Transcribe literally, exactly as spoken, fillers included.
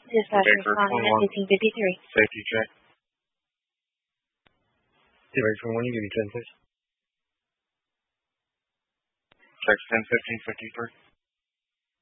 Dispatch responding at fifteen fifty-three. Safety check. Hey, ready for one, you give me ten, please. Check ten fifteen fifty-three.